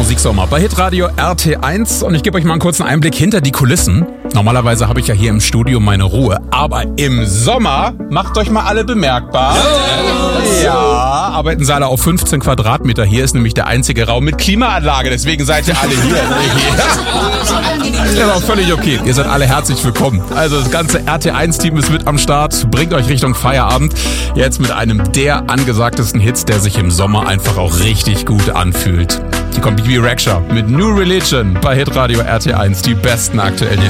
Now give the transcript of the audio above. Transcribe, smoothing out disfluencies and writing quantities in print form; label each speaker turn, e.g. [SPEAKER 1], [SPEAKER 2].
[SPEAKER 1] Musiksommer bei Hitradio RT1 und ich gebe euch mal einen kurzen Einblick hinter die Kulissen. Normalerweise habe ich ja hier im Studio meine Ruhe, aber im Sommer macht euch mal alle bemerkbar. Ja, arbeiten sie alle auf 15 Quadratmeter. Hier ist nämlich der einzige Raum mit Klimaanlage, deswegen seid ihr alle hier. Ja, aber völlig okay. Ihr seid alle herzlich willkommen. Also das ganze RT1-Team ist mit am Start, bringt euch Richtung Feierabend. Jetzt mit einem der angesagtesten Hits, der sich im Sommer einfach auch richtig gut anfühlt. Hier kommt Bibi Rexha mit New Religion bei Hitradio RT1, die besten aktuellen